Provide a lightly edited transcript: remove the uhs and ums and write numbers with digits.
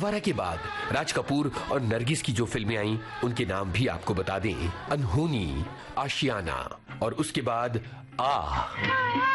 आवारा के बाद राज कपूर और नरगिस की जो फिल्में आई उनके नाम भी आपको बता दें, अनहोनी, आशियाना और उसके बाद